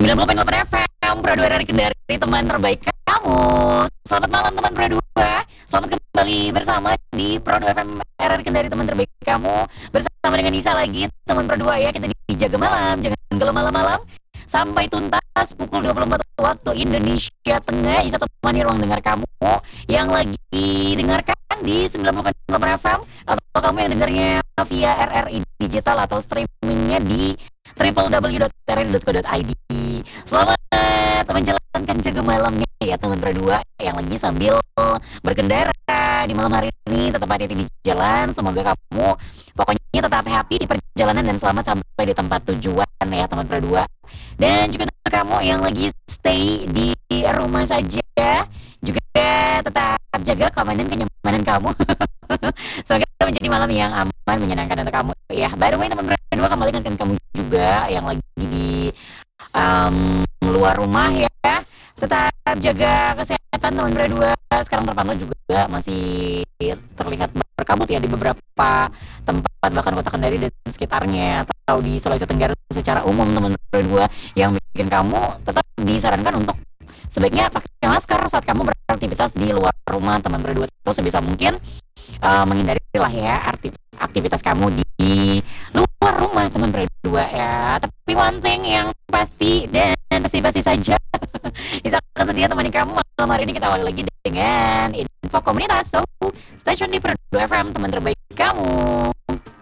90,8 FM, Pro 2 dari Kendari, teman terbaik kamu. Selamat malam teman Pro 2. Selamat kembali bersama di Pro 2 FM RRI Kendari, teman terbaik kamu. Bersama dengan Nisa lagi, teman Pro 2 ya. Kita dijaga malam, jangan gelam malam-malam. Sampai tuntas pukul 24 waktu Indonesia Tengah. Isa temani ruang dengar kamu yang lagi dengarkan di 90,8 FM, atau kamu yang dengarnya via RRI Digital atau streamingnya di www.rri.co.id. Selamat menjalankan jaga malamnya ya teman berdua yang lagi sambil berkendara di malam hari ini. Tetap hati-hati di jalan, semoga kamu pokoknya tetap happy di perjalanan dan selamat sampai di tempat tujuan ya teman berdua. Dan juga untuk kamu yang lagi stay di rumah saja, juga tetap jaga keamanan kenyamanan kamu. Semoga menjadi malam yang aman, menyenangkan untuk kamu ya. By the way teman berdua, kembali dengan kamu juga yang lagi di luar rumah ya, tetap jaga kesehatan teman berdua. Sekarang terpantau juga masih terlihat berkabut ya di beberapa tempat, bahkan kota Kendari dan sekitarnya, atau di Sulawesi Tenggara secara umum teman berdua, yang bikin kamu tetap disarankan untuk sebaiknya pakai masker saat kamu beraktivitas di luar rumah teman berdua. Terus sebisa mungkin menghindari lah ya aktivitas kamu di luar rumah teman berdua ya. Tapi one thing yang pasti dan pasti saja bisa akan setia temani kamu malam hari ini. Kita awali lagi dengan info komunitas. So, stasiun di Pro 2 FM, teman terbaik kamu.